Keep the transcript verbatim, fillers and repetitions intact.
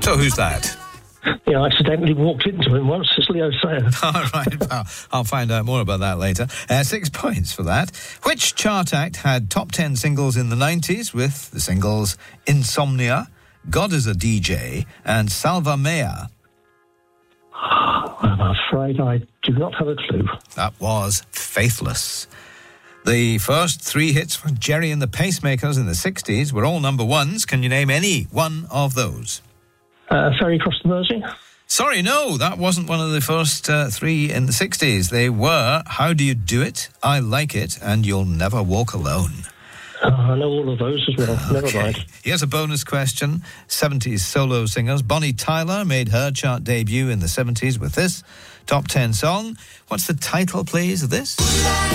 So who's that? Yeah, I accidentally walked into him once. It's Leo Sayer. All right, well, I'll find out more about that later. Uh, six points for that. Which chart act had top ten singles in the nineties with the singles Insomnia, God is a D J, and Salva Mea? I'm afraid I do not have a clue. That was Faithless. The first three hits for Jerry and the Pacemakers in the sixties were all number ones. Can you name any one of those? Uh, Ferry Across the Mersey? Sorry, no, that wasn't one of the first uh, three in the sixties. They were How Do You Do It, I Like It, and You'll Never Walk Alone. Oh, I know all of those as well. Okay. Never mind. Here's a bonus question. seventies solo singers. Bonnie Tyler made her chart debut in the seventies with this top ten song. What's the title, please, of this?